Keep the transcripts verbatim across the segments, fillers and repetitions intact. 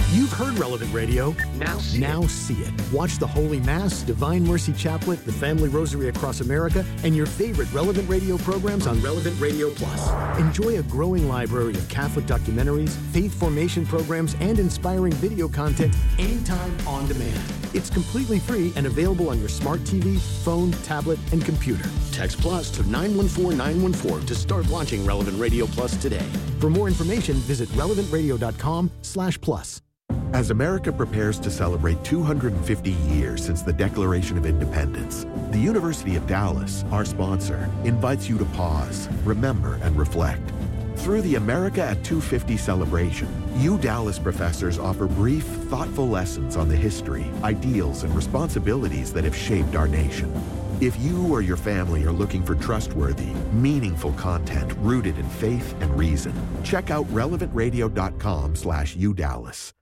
You've heard Relevant Radio. Now see now it. see it. Watch the Holy Mass, Divine Mercy Chaplet, the Family Rosary Across America, and your favorite Relevant Radio programs on Relevant Radio Plus. Enjoy a growing library of Catholic documentaries, faith formation programs, and inspiring video content anytime on demand. It's completely free and available on your smart T V, phone, tablet, and computer. Text Plus to nine one four nine one four to start launching Relevant Radio Plus today. For more information, visit relevant radio dot com slash plus. As America prepares to celebrate two hundred fifty years since the Declaration of Independence, the University of Dallas, our sponsor, invites you to pause, remember, and reflect. Through the America at two fifty celebration, U Dallas professors offer brief, thoughtful lessons on the history, ideals, and responsibilities that have shaped our nation. If you or your family are looking for trustworthy, meaningful content rooted in faith and reason, check out relevant radio dot com slash U Dallas.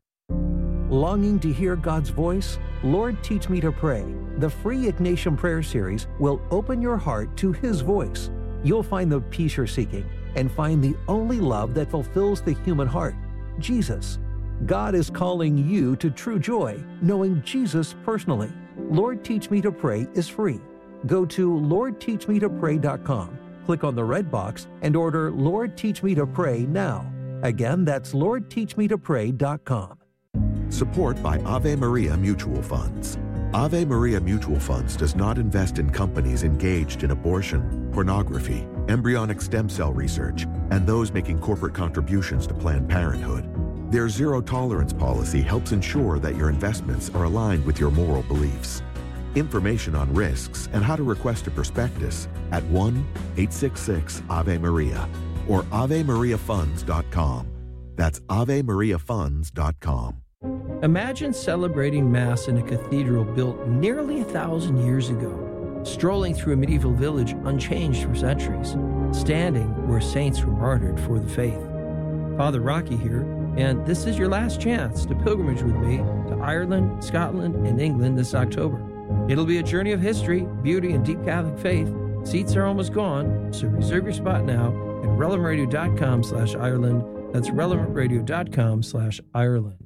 Longing to hear God's voice? Lord, Teach Me to Pray. The free Ignatian Prayer Series will open your heart to His voice. You'll find the peace you're seeking and find the only love that fulfills the human heart, Jesus. God is calling you to true joy, knowing Jesus personally. Lord, Teach Me to Pray is free. Go to lord teach me to pray dot com, click on the red box, and order Lord, Teach Me to Pray now. Again, that's lord teach me to pray dot com. Support by Ave Maria Mutual Funds. Ave Maria Mutual Funds does not invest in companies engaged in abortion, pornography, embryonic stem cell research, and those making corporate contributions to Planned Parenthood. Their zero-tolerance policy helps ensure that your investments are aligned with your moral beliefs. Information on risks and how to request a prospectus at one eight six six Ave Maria or ave maria funds dot com. That's ave maria funds dot com. Imagine celebrating Mass in a cathedral built nearly a thousand years ago, strolling through a medieval village unchanged for centuries, standing where saints were martyred for the faith. Father Rocky here, and this is your last chance to pilgrimage with me to Ireland, Scotland, and England this October. It'll be a journey of history, beauty, and deep Catholic faith. Seats are almost gone, so reserve your spot now at relevant radio dot com slash Ireland. That's relevant radio dot com slash Ireland.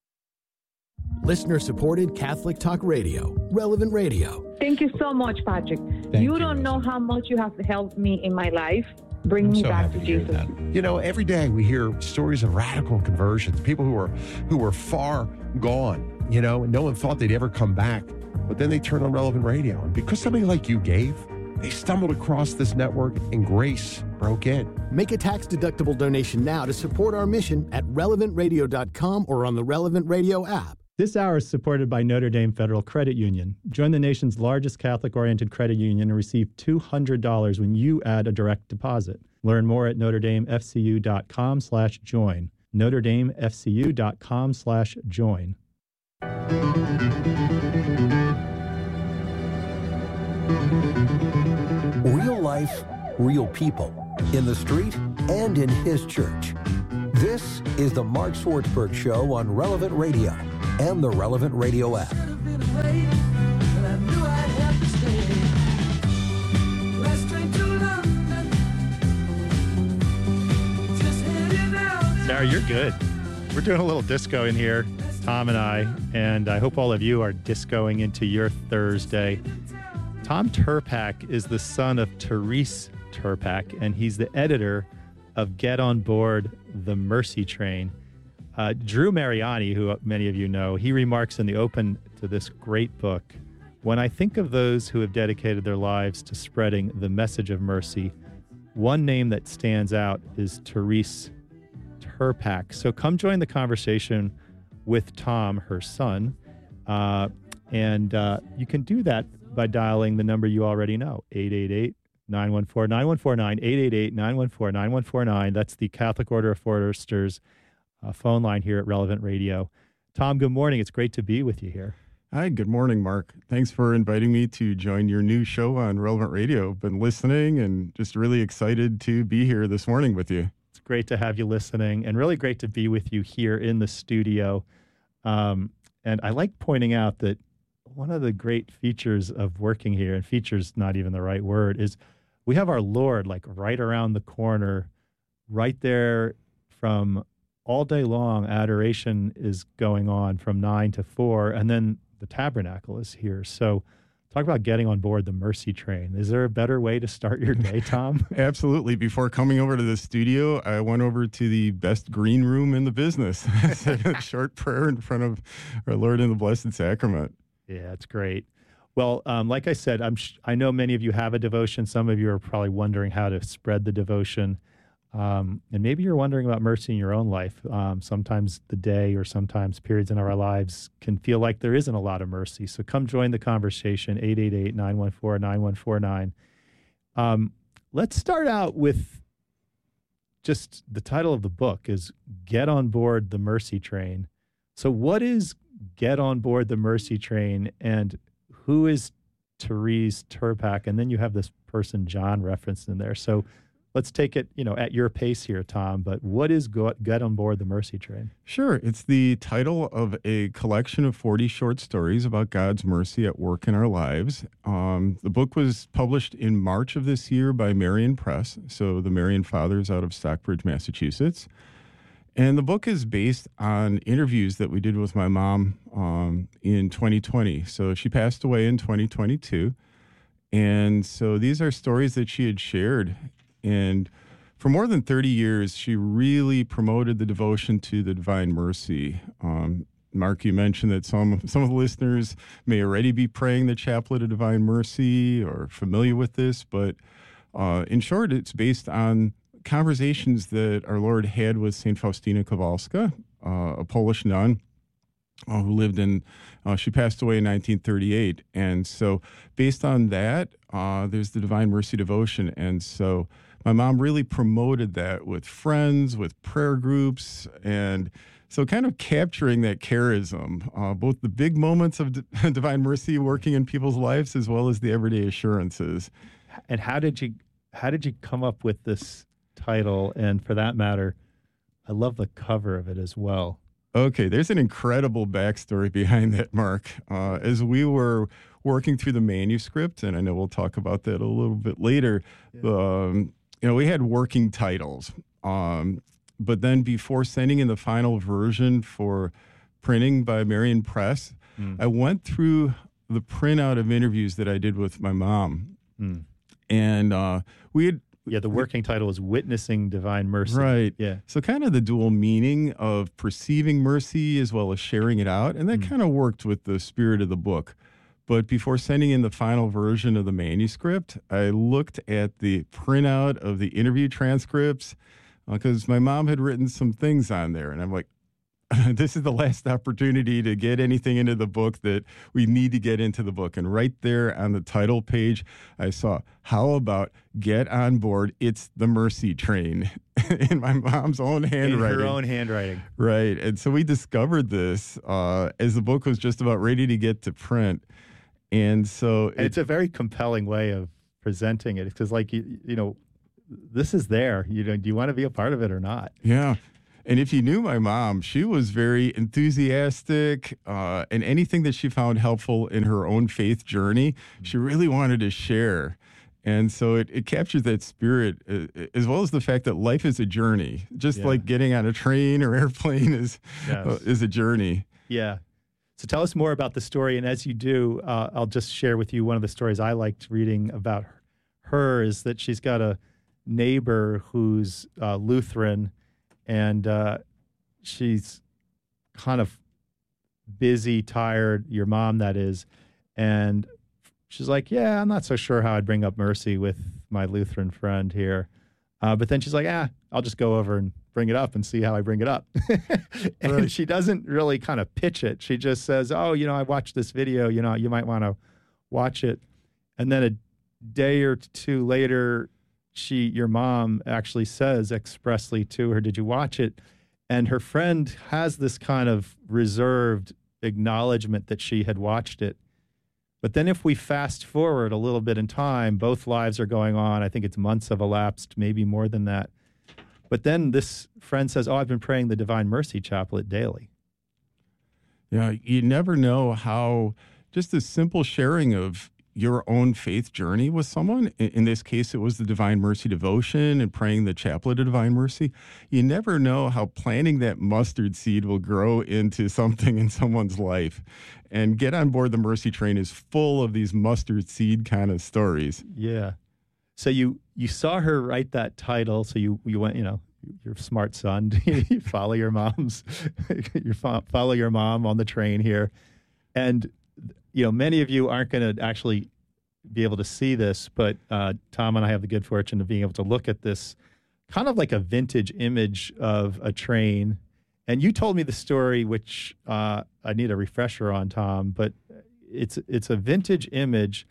Listener-supported Catholic Talk Radio, Relevant Radio. Thank you so much, Patrick. Thank you you, don't know how much you have helped me in my life. Bring I'm me so back happy to hear Jesus. that. You know, every day we hear stories of radical conversions, people who are who were far gone, you know, and no one thought they'd ever come back. But then they turned on Relevant Radio. And because somebody like you gave, they stumbled across this network and grace broke in. Make a tax-deductible donation now to support our mission at relevant radio dot com or on the Relevant Radio app. This hour is supported by Notre Dame Federal Credit Union. Join the nation's largest Catholic-oriented credit union and receive two hundred dollars when you add a direct deposit. Learn more at notre dame f c u dot com slash join. notre dame f c u dot com slash join. Real life, real people, in the street and in His church. This is the Mark Swartzberg Show on Relevant Radio and the Relevant Radio app. Sarah, you're good. We're doing a little disco in here, Tom and I, and I hope all of you are discoing into your Thursday. Tom Tirpak is the son of Therese Tirpak, and he's the editor of Get On Board, The Mercy Train. Uh, Drew Mariani, who many of you know, he remarks in the open to this great book, "When I think of those who have dedicated their lives to spreading the message of mercy, one name that stands out is Therese Tirpak." So come join the conversation with Tom, her son, uh, and uh, you can do that by dialing the number you already know, eight eight eight, nine one four, nine one four nine, eight eight eight, nine one four, nine one four nine. That's the Catholic Order of Foresters uh, phone line here at Relevant Radio. Tom, good morning. It's great to be with you here. Hi, good morning, Mark. Thanks for inviting me to join your new show on Relevant Radio. Been listening and just really excited to be here this morning with you. It's great to have you listening and really great to be with you here in the studio. Um, and I like pointing out that one of the great features of working here, and features not even the right word, is we have our Lord like right around the corner, right there from all day long, adoration is going on from nine to four, and then the tabernacle is here. So talk about getting on board the Mercy train. Is there a better way to start your day, Tom? Absolutely. Before coming over to the studio, I went over to the best green room in the business. I said a short prayer in front of our Lord in the Blessed Sacrament. Yeah, it's great. Well, um, like I said, I'm sh- I know many of you have a devotion. Some of you are probably wondering how to spread the devotion. Um, and maybe you're wondering about mercy in your own life. Um, sometimes the day or sometimes periods in our lives can feel like there isn't a lot of mercy. So come join the conversation, eight eight eight, nine one four, nine one four nine. Um, let's start out with just the title of the book is Get on Board the Mercy Train. So what is Get on Board the Mercy Train, and who is Therese Tirpak? And then you have this person, John, referenced in there. So let's take it, you know, at your pace here, Tom. But what is Go- Get on Board the Mercy Train? Sure. It's the title of a collection of forty short stories about God's mercy at work in our lives. Um, the book was published in March of this year by Marian Press, so the Marian Fathers out of Stockbridge, Massachusetts. And the book is based on interviews that we did with my mom um, in twenty twenty. So she passed away in twenty twenty-two. And so these are stories that she had shared. And for more than thirty years, she really promoted the devotion to the Divine Mercy. Um, Mark, you mentioned that some, some of the listeners may already be praying the Chaplet of Divine Mercy or familiar with this. But uh, in short, it's based on conversations that our Lord had with Saint Faustina Kowalska, uh, a Polish nun uh, who lived in, uh, she passed away in nineteen thirty-eight. And so based on that, uh, there's the Divine Mercy devotion. And so my mom really promoted that with friends, with prayer groups, and so kind of capturing that charism, uh, both the big moments of D- Divine Mercy working in people's lives as well as the everyday assurances. And how did you, how did you come up with this title? And for that matter, I love the cover of it as well. Okay, there's an incredible backstory behind that, Mark. Uh, as we were working through the manuscript, and I know we'll talk about that a little bit later, yeah. um, you know, we had working titles. Um, but then before sending in the final version for printing by Marian Press, mm. I went through the printout of interviews that I did with my mom. Mm. And uh, we had Yeah, the working title is Witnessing Divine Mercy. Right. Yeah. So kind of the dual meaning of perceiving mercy as well as sharing it out. And that mm. kind of worked with the spirit of the book. But before sending in the final version of the manuscript, I looked at the printout of the interview transcripts because uh, my mom had written some things on there. And I'm like, this is the last opportunity to get anything into the book that we need to get into the book. And right there on the title page, I saw, how about Get on Board, It's the Mercy Train, in my mom's own handwriting. In her own handwriting. Right. And so we discovered this uh, as the book was just about ready to get to print. And so and it, it's a very compelling way of presenting it because, like, you, you know, this is there. You know, do you want to be a part of it or not? Yeah. And if you knew my mom, she was very enthusiastic, uh, and anything that she found helpful in her own faith journey, mm-hmm. she really wanted to share. And so it, it captures that spirit, uh, as well as the fact that life is a journey, just yeah. like getting on a train or airplane is yes. uh, is a journey. Yeah. So tell us more about the story. And as you do, uh, I'll just share with you one of the stories I liked reading about her is that she's got a neighbor who's uh, Lutheran. And uh, she's kind of busy, tired, your mom, that is. And she's like, yeah, I'm not so sure how I'd bring up mercy with my Lutheran friend here. Uh, but then she's like, ah, I'll just go over and bring it up and see how I bring it up. and right. she doesn't really kind of pitch it. She just says, oh, you know, I watched this video, you know, you might want to watch it. And then a day or two later, She, your mom actually says expressly to her, did you watch it? And her friend has this kind of reserved acknowledgement that she had watched it. But then if we fast forward a little bit in time, both lives are going on. I think it's months have elapsed, maybe more than that. But then this friend says, oh, I've been praying the Divine Mercy Chaplet daily. Yeah, you never know how just a simple sharing of your own faith journey with someone, in, in this case, it was the Divine Mercy devotion and praying the Chaplet of Divine Mercy, you never know how planting that mustard seed will grow into something in someone's life. And Get on Board the Mercy Train is full of these mustard seed kind of stories. Yeah. So you you saw her write that title, so you you went, you know, you're a smart son. You follow your mom's, you fo- follow your mom on the train here, and you know many of you aren't going to actually be able to see this, but uh, Tom and I have the good fortune of being able to look at this kind of like a vintage image of a train. And you told me the story, which uh, I need a refresher on, Tom, but it's it's a vintage image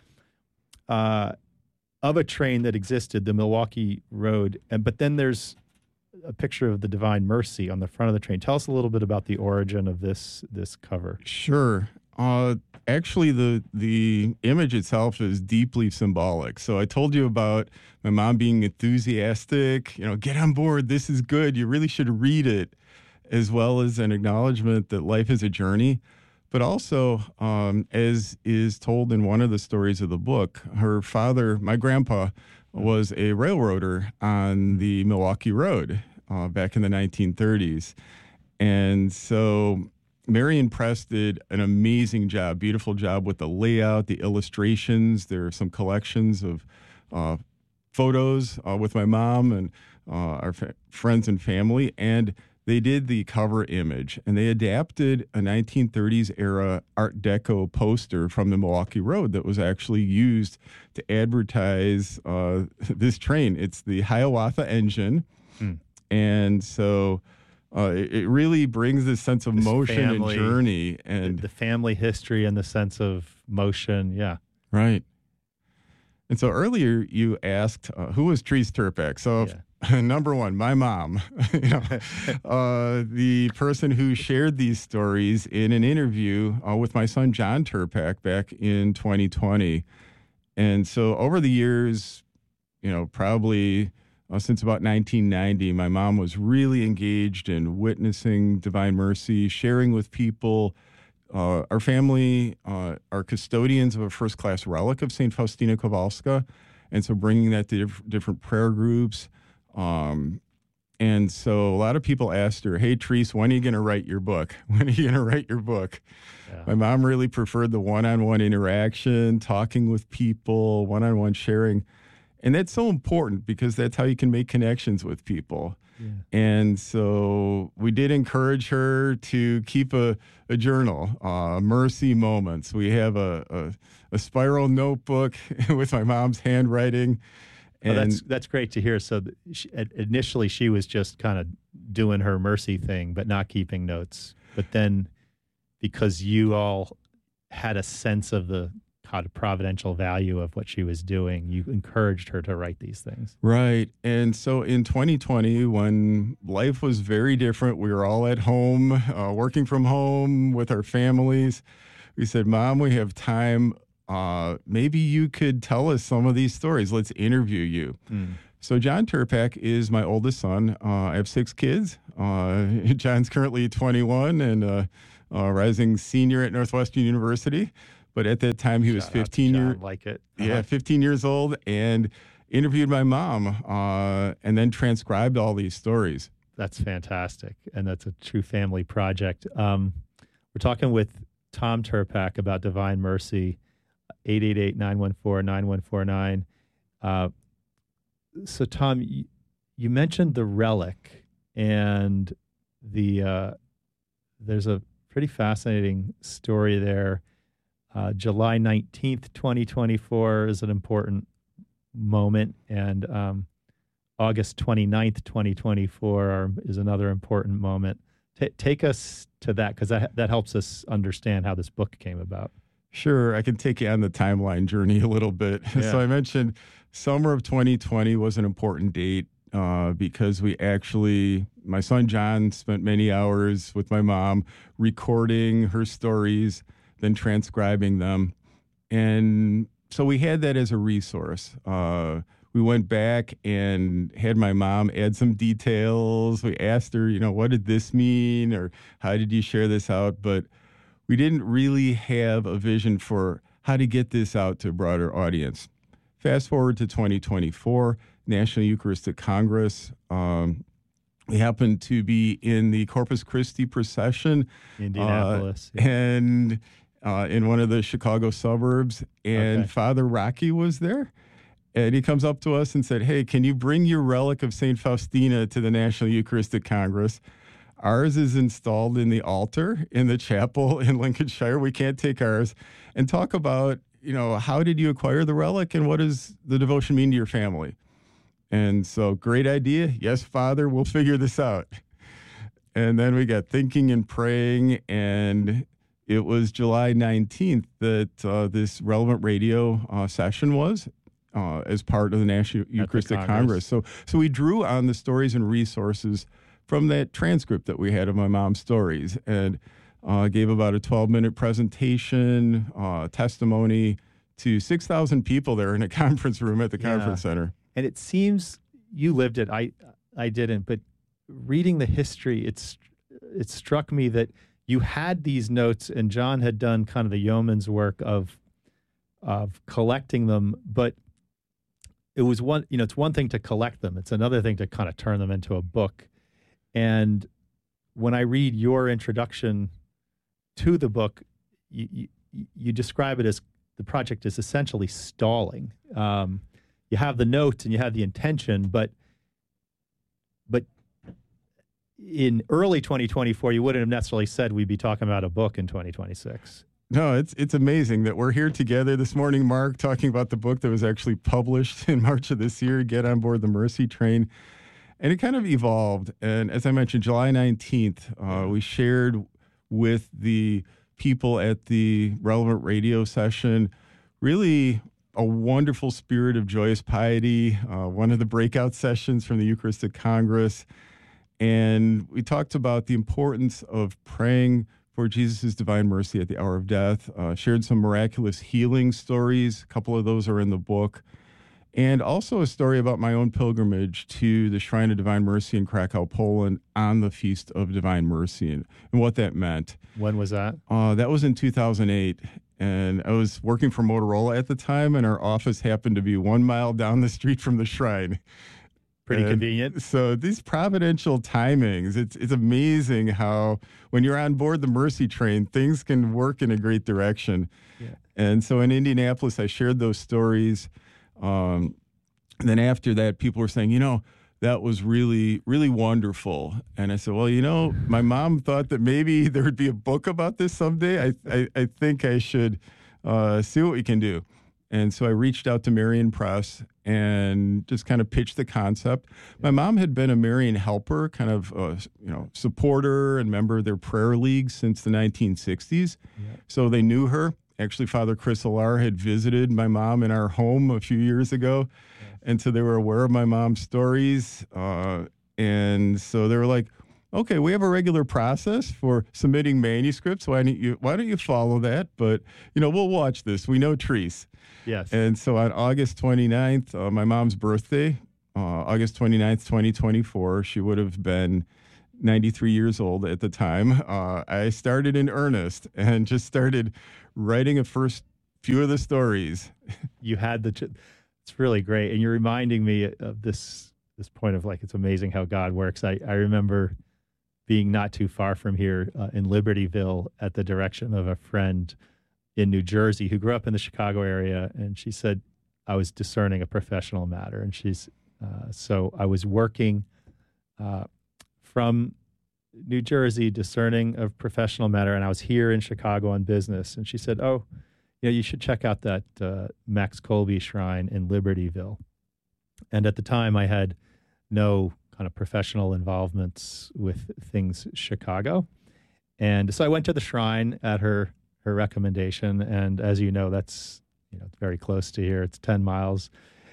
uh, of a train that existed, the Milwaukee Road, and but then there's a picture of the Divine Mercy on the front of the train. Tell us a little bit about the origin of this this cover. Sure. Uh, actually, the the image itself is deeply symbolic. So I told you about my mom being enthusiastic. You know, get on board. This is good. You really should read it, as well as an acknowledgement that life is a journey. But also, um, as is told in one of the stories of the book, her father, my grandpa, was a railroader on the Milwaukee Road uh, back in the nineteen thirties. And so Marion Press did an amazing job, beautiful job with the layout, the illustrations. There are some collections of uh, photos uh, with my mom and uh, our fa- friends and family. And they did the cover image, and they adapted a nineteen thirties era Art Deco poster from the Milwaukee Road that was actually used to advertise uh, this train. It's the Hiawatha engine. Hmm. And so uh, it, it really brings this sense of this motion family, and journey. And the, the family history and the sense of motion, yeah. Right. And so earlier you asked, uh, who was Therese Tirpak? So yeah. Number one, my mom, you know, uh, the person who shared these stories in an interview uh, with my son, John Tirpak, back in twenty twenty. And so over the years, you know, probably uh, since about nineteen ninety, my mom was really engaged in witnessing Divine Mercy, sharing with people. Uh, our family uh, are custodians of a first-class relic of Saint Faustina Kowalska, and so bringing that to diff- different prayer groups. Um, and so a lot of people asked her, hey, Therese, when are you going to write your book? When are you going to write your book? Yeah. My mom really preferred the one-on-one interaction, talking with people, one-on-one sharing. And that's so important because that's how you can make connections with people. Yeah. And so we did encourage her to keep a, a journal, uh, Mercy Moments. We have a, a, a spiral notebook with my mom's handwriting. And oh, that's that's great to hear. So she, initially she was just kind of doing her mercy thing, but not keeping notes. But then because you all had a sense of the kind of providential value of what she was doing, you encouraged her to write these things. Right. And so in twenty twenty, when life was very different, we were all at home, uh, working from home with our families. We said, Mom, we have time. Uh, maybe you could tell us some of these stories. Let's interview you. Mm. So John Tirpak is my oldest son. Uh, I have six kids. Uh, John's currently twenty-one and uh, uh, rising senior at Northwestern University. But at that time, he was Shout fifteen years like it. Uh-huh. Yeah, fifteen years old, and interviewed my mom, uh, and then transcribed all these stories. That's fantastic, and that's a true family project. Um, we're talking with Tom Tirpak about Divine Mercy. eight eight eight, nine one four, nine one four nine. Uh, so, Tom, you, you mentioned the relic, and the uh, there's a pretty fascinating story there. Uh, July nineteenth, twenty twenty-four is an important moment, and um, August twenty-ninth, twenty twenty-four are, is another important moment. T- take us to that, because that, that helps us understand how this book came about. Sure, I can take you on the timeline journey a little bit. Yeah. So I mentioned summer of twenty twenty was an important date uh, because we actually, my son John spent many hours with my mom recording her stories, then transcribing them. And so we had that as a resource. Uh, we went back and had my mom add some details. We asked her, you know, what did this mean? Or how did you share this out? But we didn't really have a vision for how to get this out to a broader audience. Fast forward to twenty twenty-four, National Eucharistic Congress. Um, we happened to be in the Corpus Christi procession, Indianapolis, uh, yeah. and uh, in one of the Chicago suburbs, and Okay. Father Rocky was there. And he comes up to us and said, hey, can you bring your relic of Saint Faustina to the National Eucharistic Congress? Ours is installed in the altar in the chapel in Lincolnshire. We can't take ours. And talk about, you know, how did you acquire the relic and what does the devotion mean to your family? And so, great idea. Yes, Father, we'll figure this out. And then we got thinking and praying, and it was July nineteenth that uh, this Relevant Radio uh, session was. Uh, as part of the National Eucharistic Congress. Congress. So so we drew on the stories and resources from that transcript that we had of my mom's stories, and uh, gave about a twelve-minute presentation, uh, testimony to six thousand people there in a conference room at the Yeah. conference center. And it seems you lived it. I I didn't, but reading the history, it's it struck me that you had these notes, and John had done kind of the yeoman's work of of collecting them, but it was one, you know, it's one thing to collect them. It's another thing to kind of turn them into a book. And when I read your introduction to the book, you, you, you describe it as the project is essentially stalling. Um, you have the notes and you have the intention, but but in early twenty twenty-four, you wouldn't have necessarily said we'd be talking about a book in twenty twenty-six. No, it's it's amazing that we're here together this morning, Mark, talking about the book that was actually published in March of this year, Get on Board the Mercy Train. And it kind of evolved. And as I mentioned, July nineteenth, uh, we shared with the people at the Relevant Radio session really a wonderful spirit of joyous piety, uh, one of the breakout sessions from the Eucharistic Congress. And we talked about the importance of praying for Jesus' divine mercy at the hour of death, uh, shared some miraculous healing stories. A couple of those are in the book. And also a story about my own pilgrimage to the Shrine of Divine Mercy in Krakow, Poland on the Feast of Divine Mercy and, and what that meant. When was that? Uh, that was in two thousand eight. And I was working for Motorola at the time, and our office happened to be one mile down the street from the shrine. Pretty And convenient. So these providential timings, it's it's amazing how when you're on board the Mercy Train, things can work in a great direction. Yeah. And so in Indianapolis, I shared those stories. Um, and then after that, people were saying, you know, that was really, really wonderful. And I said, well, you know, my mom thought that maybe there would be a book about this someday. I I, I think I should uh, see what we can do. And so I reached out to Marian Press and just kind of pitched the concept. My mom had been a Marian helper, kind of a, you know, supporter and member of their prayer league since the nineteen sixties. Yeah. So they knew her. Actually, Father Chris Alar had visited my mom in our home a few years ago. Yeah. And so they were aware of my mom's stories. Uh, and so they were like, okay, we have a regular process for submitting manuscripts. Why don't you, why don't you follow that? But, you know, we'll watch this. We know Therese. Yes. And so on August twenty-ninth, uh, my mom's birthday, uh, August twenty-ninth, twenty twenty-four, she would have been ninety-three years old at the time. Uh, I started in earnest and just started writing a first few of the stories. You had the, ch- it's really great. And you're reminding me of this, this point of like, it's amazing how God works. I, I remember being not too far from here uh, in Libertyville at the direction of a friend in New Jersey who grew up in the Chicago area. And she said, I was discerning a professional matter. And she's, uh, so I was working uh, from New Jersey, discerning a professional matter. And I was here in Chicago on business. And she said, oh, you know, you should check out that uh, Max Colby Shrine in Libertyville. And at the time I had no kind of professional involvements with things Chicago. And so I went to the shrine at her her recommendation. And as you know, that's, you know, very close to here. It's ten miles.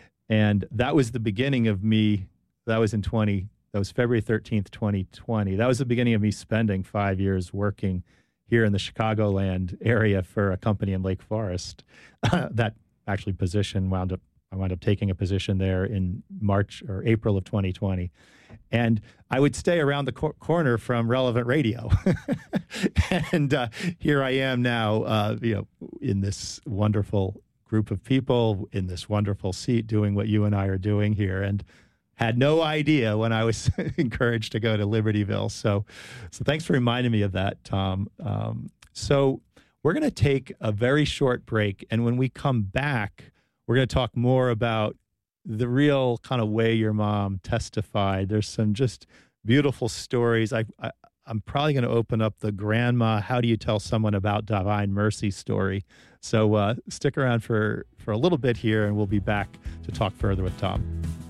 And that was the beginning of me. That was in twenty, that was February thirteenth, twenty twenty. That was the beginning of me spending five years working here in the Chicagoland area for a company in Lake Forest. That actually position wound up I wound up taking a position there in March or April of twenty twenty. And I would stay around the cor- corner from Relevant Radio. and uh, here I am now, uh, you know, in this wonderful group of people, in this wonderful seat, doing what you and I are doing here. And had no idea when I was encouraged to go to Libertyville. So, so thanks for reminding me of that, Tom. Um, so we're going to take a very short break. And when we come back, we're going to talk more about the real kind of way your mom testified. There's some just beautiful stories. I, I, I'm probably going to open up the grandma, how do you tell someone about Divine Mercy story. So uh, stick around for, for a little bit here, and we'll be back to talk further with Tom.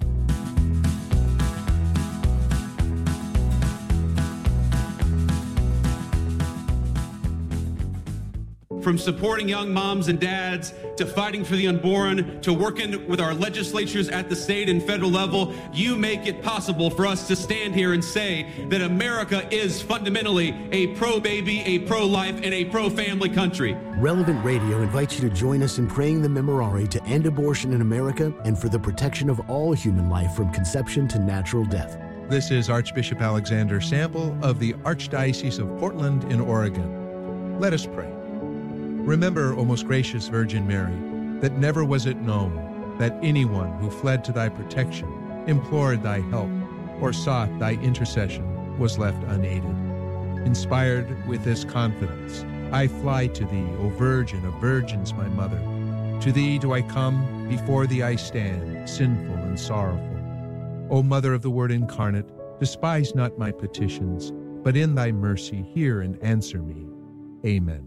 From supporting young moms and dads, to fighting for the unborn, to working with our legislatures at the state and federal level, you make it possible for us to stand here and say that America is fundamentally a pro-baby, a pro-life, and a pro-family country. Relevant Radio invites you to join us in praying the Memorare to end abortion in America and for the protection of all human life from conception to natural death. This is Archbishop Alexander Sample of the Archdiocese of Portland in Oregon. Let us pray. Remember, O most gracious Virgin Mary, that never was it known that anyone who fled to thy protection, implored thy help, or sought thy intercession was left unaided. Inspired with this confidence, I fly to thee, O Virgin of Virgins, my mother. To thee do I come, before thee I stand, sinful and sorrowful. O Mother of the Word incarnate, despise not my petitions, but in thy mercy hear and answer me. Amen.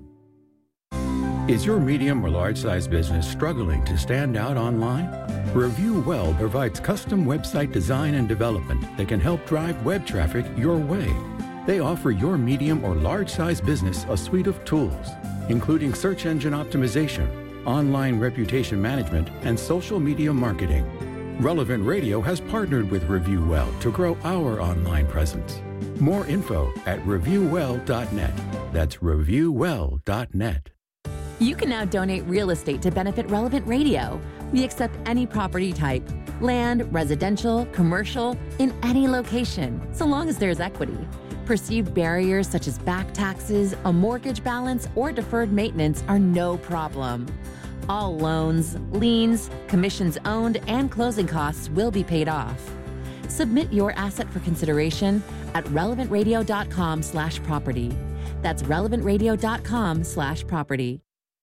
Is your medium or large-size business struggling to stand out online? Review Well provides custom website design and development that can help drive web traffic your way. They offer your medium or large-size business a suite of tools, including search engine optimization, online reputation management, and social media marketing. Relevant Radio has partnered with Review Well to grow our online presence. More info at review well dot net. That's review well dot net. You can now donate real estate to benefit Relevant Radio. We accept any property type, land, residential, commercial, in any location, so long as there's equity. Perceived barriers such as back taxes, a mortgage balance, or deferred maintenance are no problem. All loans, liens, commissions owned, and closing costs will be paid off. Submit your asset for consideration at relevant radio dot com slash property. That's relevant radio dot com slash property.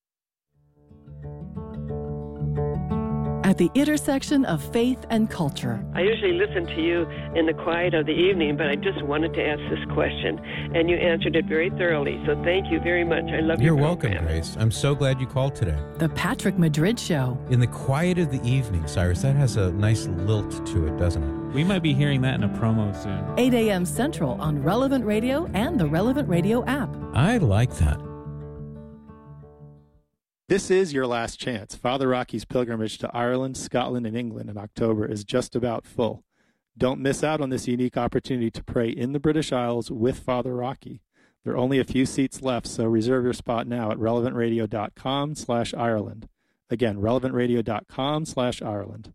At the intersection of faith and culture. I usually listen to you in the quiet of the evening, but I just wanted to ask this question, and you answered it very thoroughly. So thank you very much. I love You're your welcome, program. Grace. I'm so glad you called today. The Patrick Madrid Show. In the quiet of the evening, Cyrus, that has a nice lilt to it, doesn't it? We might be hearing that in a promo soon. eight a.m. Central on Relevant Radio and the Relevant Radio app. I like that. This is your last chance. Father Rocky's pilgrimage to Ireland, Scotland, and England in October is just about full. Don't miss out on this unique opportunity to pray in the British Isles with Father Rocky. There are only a few seats left, so reserve your spot now at relevant radio dot com slash Ireland. Again, relevant radio dot com slash Ireland.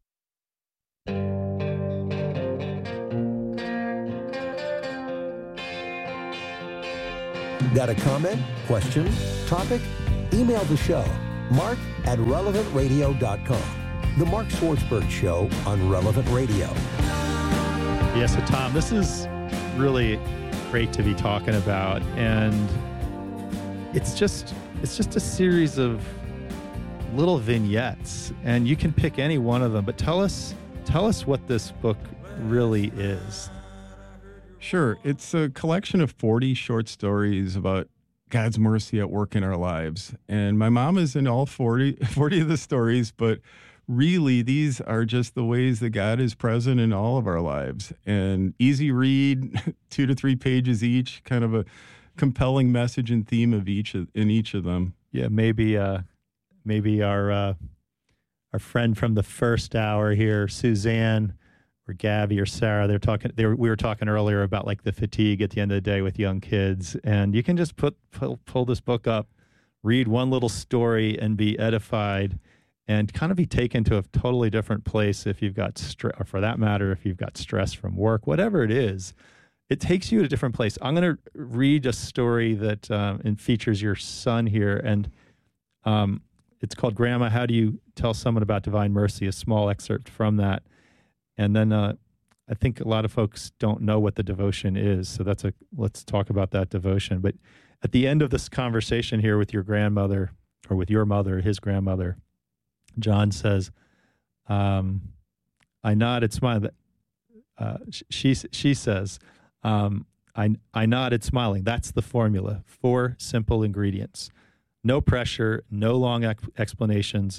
Got a comment, question, topic? Email the show, mark at relevant radio dot com. The Mark Swartzberg Show on Relevant Radio. Yes, so Tom, this is really great to be talking about, and it's just it's just a series of little vignettes, and you can pick any one of them. But tell us tell us what this book really is. Sure, it's a collection of forty short stories about God's mercy at work in our lives. And my mom is in all forty, forty of the stories, but really these are just the ways that God is present in all of our lives. And easy read, two to three pages each, kind of a compelling message and theme of each of, in each of them. Yeah, maybe uh, maybe our uh, our friend from the first hour here, Suzanne, or Gabby or Sarah, they're talking. They were, we were talking earlier about like the fatigue at the end of the day with young kids, and you can just put pull, pull this book up, read one little story, and be edified. and kind of be taken to a totally different place if you've got stress, or for that matter, if you've got stress from work, whatever it is, it takes you to a different place. I'm going to read a story that um, and features your son here, and um, it's called Grandma, How Do You Tell Someone About Divine Mercy? A small excerpt from that. And then uh, I think a lot of folks don't know what the devotion is, so that's a let's talk about that devotion. But at the end of this conversation here with your grandmother, or with your mother, his grandmother, John says, um, I nodded, smiling. Uh, she she says, um, I I nodded, smiling. That's the formula. Four simple ingredients. No pressure, no long ex- explanations,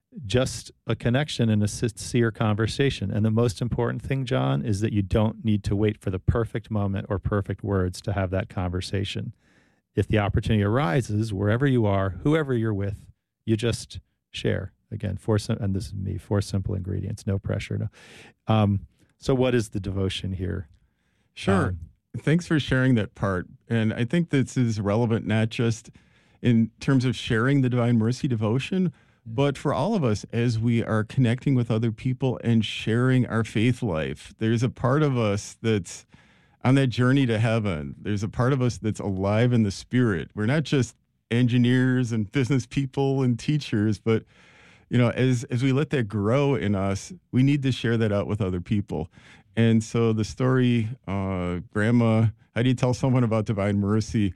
just a connection and a sincere conversation. And the most important thing, John, is that you don't need to wait for the perfect moment or perfect words to have that conversation. If the opportunity arises, wherever you are, whoever you're with, you just share. Again, four sim- and this is me, four simple ingredients, no pressure. No. Um, so what is the devotion here? Sure. Um, Thanks for sharing that part. And I think this is relevant not just in terms of sharing the Divine Mercy devotion, but for all of us as we are connecting with other people and sharing our faith life. There's a part of us that's on that journey to heaven. There's a part of us that's alive in the spirit. We're not just engineers and business people and teachers, but you know, as as we let that grow in us, we need to share that out with other people. And so the story, uh, Grandma, How Do You Tell Someone About Divine Mercy,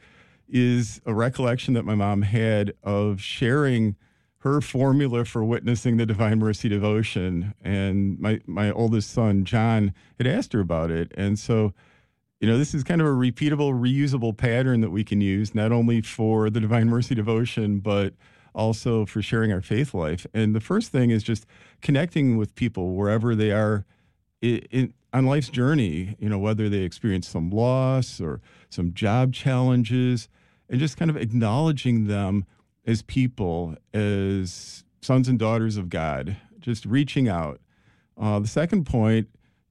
is a recollection that my mom had of sharing her formula for witnessing the Divine Mercy devotion. And my, my oldest son, John, had asked her about it. And so, you know, this is kind of a repeatable, reusable pattern that we can use, not only for the Divine Mercy devotion, but also for sharing our faith life. And the first thing is just connecting with people wherever they are in, in, on life's journey, you know, whether they experience some loss or some job challenges, and just kind of acknowledging them as people, as sons and daughters of God, just reaching out. Uh, the second point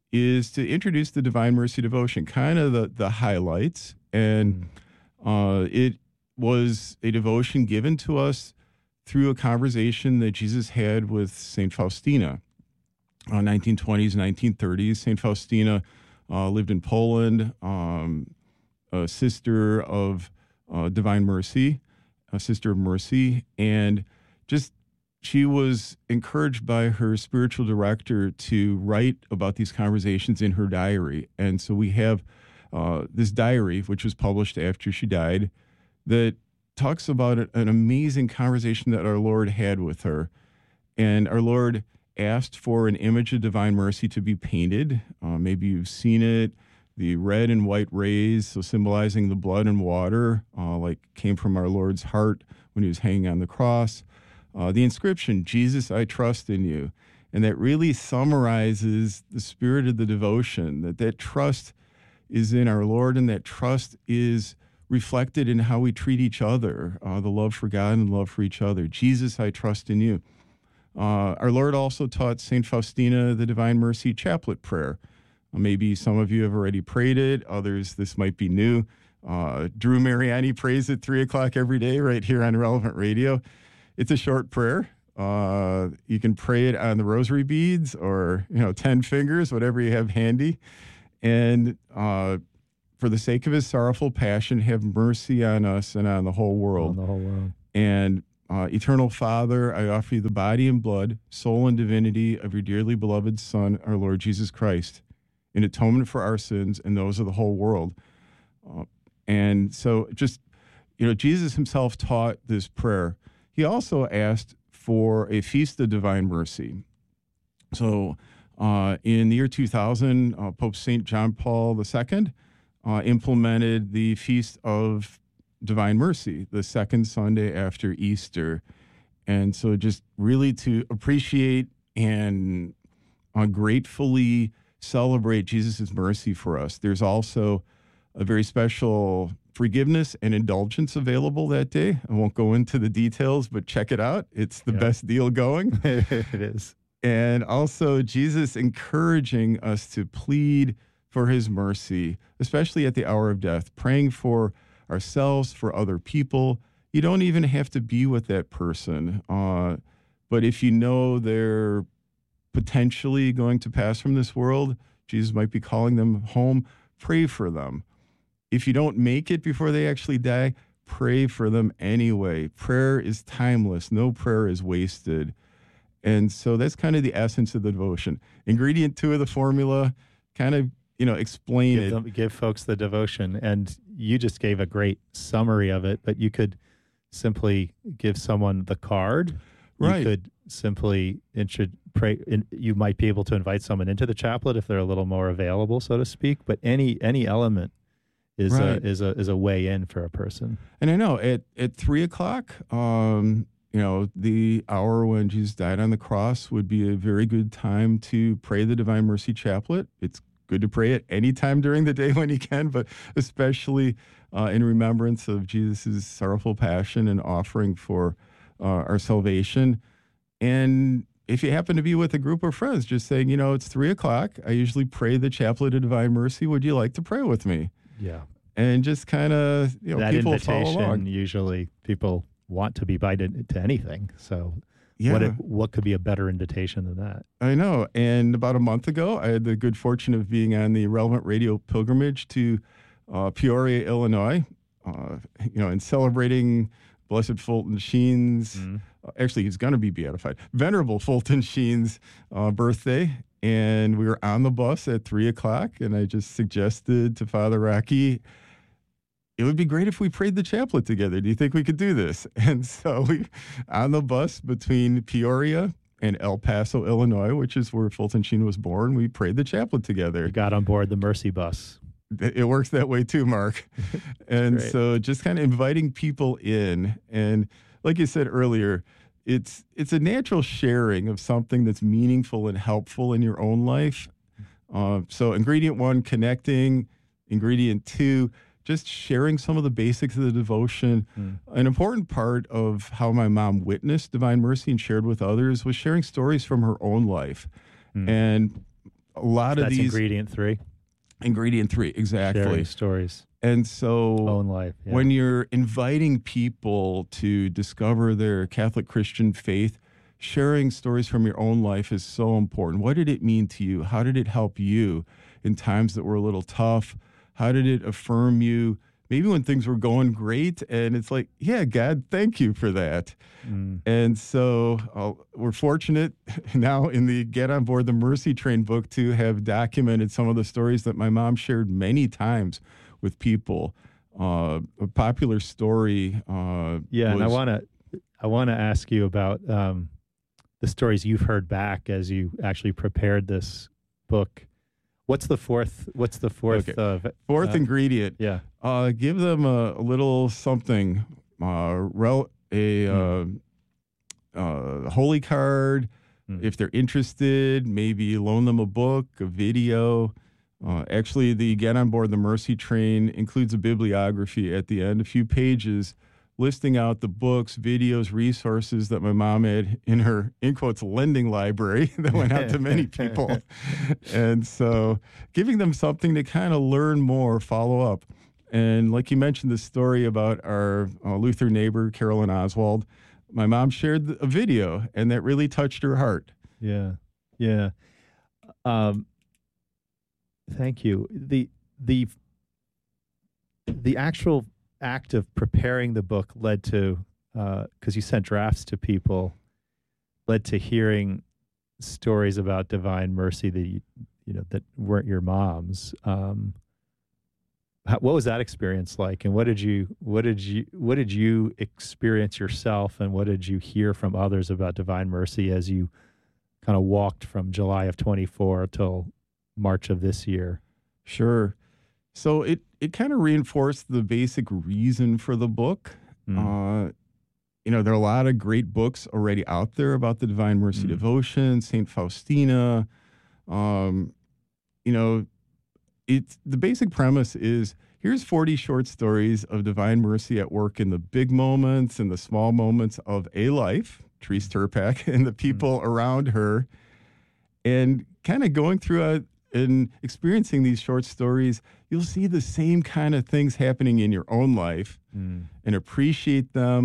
is to introduce the Divine Mercy devotion, kind of the, the highlights. And uh, it was a devotion given to us through a conversation that Jesus had with Saint Faustina, uh, nineteen twenties, nineteen thirties. Saint Faustina uh, lived in Poland, um, a sister of uh, Divine Mercy, a sister of mercy, and just she was encouraged by her spiritual director to write about these conversations in her diary. And so we have uh, this diary, which was published after she died, that talks about an amazing conversation that our Lord had with her. And our Lord asked for an image of Divine Mercy to be painted. Uh, maybe you've seen it, the red and white rays, so symbolizing the blood and water, uh, like came from our Lord's heart when he was hanging on the cross. Uh, the inscription, Jesus, I trust in you. And that really summarizes the spirit of the devotion, that that trust is in our Lord, and that trust is reflected in how we treat each other, uh, the love for God and love for each other. Jesus, I trust in you. Uh, our Lord also taught Saint Faustina the Divine Mercy Chaplet prayer. Uh, maybe some of you have already prayed it. Others, this might be new. Uh, Drew Mariani prays at three o'clock every day right here on Relevant Radio. It's a short prayer. Uh, you can pray it on the rosary beads or, you know, ten fingers, whatever you have handy. And uh, for the sake of his sorrowful passion, have mercy on us and on the whole world. On the whole world. And uh, Eternal Father, I offer you the body and blood, soul and divinity of your dearly beloved Son, our Lord Jesus Christ, in atonement for our sins and those of the whole world. Uh, and so just, you know, Jesus himself taught this prayer. He also asked for a feast of Divine Mercy. So uh, in the year two thousand, uh, Pope Saint John Paul the Second uh, implemented the Feast of Divine Mercy, the second Sunday after Easter. And so just really to appreciate and uh, gratefully celebrate Jesus' mercy for us. There's also a very special forgiveness and indulgence available that day. I won't go into the details, but check it out. It's the yeah. best deal going. It is. And also Jesus encouraging us to plead for his mercy, especially at the hour of death, praying for ourselves, for other people. You don't even have to be with that person, uh, But if you know they're potentially going to pass from this world, Jesus might be calling them home, pray for them. If you don't make it before they actually die, pray for them anyway. Prayer is timeless. No prayer is wasted. And so that's kind of the essence of the devotion. Ingredient two of the formula, kind of, you know, explain give it. Them, give folks the devotion. And you just gave a great summary of it, but you could simply give someone the card. Right. You could simply intro, pray. In, you might be able to invite someone into the chaplet if they're a little more available, so to speak. But any any element is Right. a is a is a way in for a person. And I know at, at three o'clock, um, you know, the hour when Jesus died on the cross would be a very good time to pray the Divine Mercy Chaplet. It's good to pray it any time during the day when you can, but especially uh, in remembrance of Jesus' sorrowful passion and offering for uh, our salvation. And if you happen to be with a group of friends, just saying, you know, it's three o'clock. I usually pray the Chaplet of Divine Mercy. Would you like to pray with me? Yeah. And just kind of, you know, That people follow invitation, along. usually people want to be invited to anything. So Yeah. what, it, what could be a better invitation than that? I know. And about a month ago, I had the good fortune of being on the Relevant Radio pilgrimage to uh, Peoria, Illinois, uh, you know, and celebrating Blessed Fulton Sheen's, Mm-hmm. uh, actually, he's going to be beatified, Venerable Fulton Sheen's uh, birthday. And we were on the bus at three o'clock, and I just suggested to Father Rocky, it would be great if we prayed the chaplet together. Do you think we could do this? And so we, on the bus between Peoria and El Paso, Illinois, which is where Fulton Sheen was born, we prayed the chaplet together. You got on board the Mercy bus. It works that way too, Mark. And Great. so just kind of inviting people in. And like you said earlier, it's it's a natural sharing of something that's meaningful and helpful in your own life. Uh, so ingredient one, connecting. Ingredient two, just sharing some of the basics of the devotion. Mm. An important part of how my mom witnessed Divine Mercy and shared with others was sharing stories from her own life. Mm. And a lot That's of these... ingredient three. Ingredient three, exactly. Sharing stories. And so Own life. Yeah. when you're inviting people to discover their Catholic Christian faith, sharing stories from your own life is so important. What did it mean to you? How did it help you in times that were a little tough? How did it affirm you? Maybe when things were going great and it's like, yeah, God, thank you for that. Mm. And so uh, we're fortunate now in the Get On Board the Mercy Train book to have documented some of the stories that my mom shared many times with people. Uh, a popular story. Uh, Yeah, and I was- want to I want to ask you about um, the stories you've heard back as you actually prepared this book. What's the fourth? What's the fourth? Okay. Uh, Fourth uh, ingredient. Yeah. Uh, give them a, a little something, uh, rel- a Mm. uh, uh, holy card. Mm. If they're interested, maybe loan them a book, a video. Uh, actually, the Get On Board the Mercy Train includes a bibliography at the end, a few pages listing out the books, videos, resources that my mom had in her, in quotes, lending library that went out to many people. And so giving them something to kind of learn more, follow up. And like you mentioned, the story about our uh, Luther neighbor, Carolyn Oswald, my mom shared a video, and that really touched her heart. Yeah. Yeah. Um, thank you. The the the actual act of preparing the book led to, because you sent drafts to people, led to hearing stories about Divine Mercy that you, you know that weren't your mom's. Um, how, what was that experience like, and what did you what did you what did you experience yourself, and what did you hear from others about Divine Mercy as you kind of walked from July of twenty-four till March of this year? Sure. So it, it kind of reinforced the basic reason for the book. Mm. Uh, you know, there are a lot of great books already out there about the Divine Mercy Mm. devotion, Saint Faustina. Um, you know, it's the basic premise is here's forty short stories of Divine Mercy at work in the big moments and the small moments of a life, Therese Turpak, and the people Mm. around her. And kind of going through a, and experiencing these short stories, you'll see the same kind of things happening in your own life Mm. and appreciate them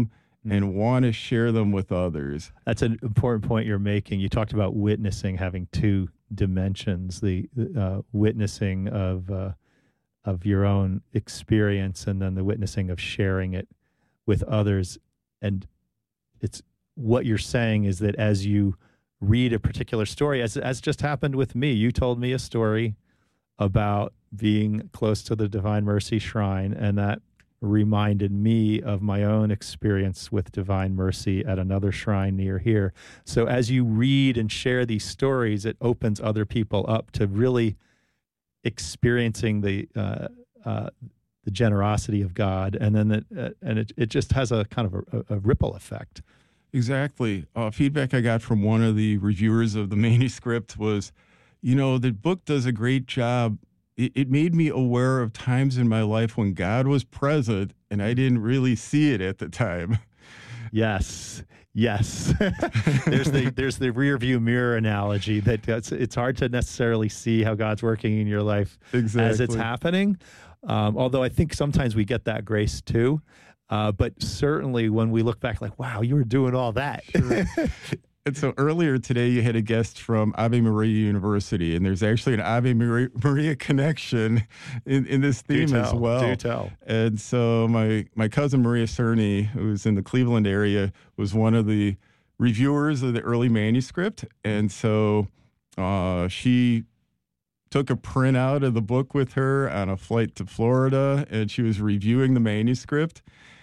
and want to share them with others. That's an important point you're making. You talked about witnessing having two dimensions, the uh, witnessing of uh, of your own experience and then the witnessing of sharing it with others. And it's what you're saying is that as you read a particular story, as as just happened with me, you told me a story about being close to the Divine Mercy Shrine, and that reminded me of my own experience with Divine Mercy at another shrine near here. So as you read and share these stories, it opens other people up to really experiencing the uh, uh, the generosity of God, and then it, uh, and it it just has a kind of a, a ripple effect. Exactly. Uh, feedback I got from one of the reviewers of the manuscript was, you know, the book does a great job. It, it made me aware of times in my life when God was present and I didn't really see it at the time. Yes. Yes. there's the there's the rear view mirror analogy that it's, it's hard to necessarily see how God's working in your life exactly. as it's happening. Um, although I think sometimes we get that grace too. Uh, but certainly when we look back like, wow, you were doing all that. Sure. And so earlier today, you had a guest from Ave Maria University, and there's actually an Ave Maria, Maria connection in, in this theme do as tell, well. Do tell. And so my, my cousin Maria Cerny, who's in the Cleveland area, was one of the reviewers of the early manuscript. And so uh, she took a printout of the book with her on a flight to Florida, and she was reviewing the manuscript.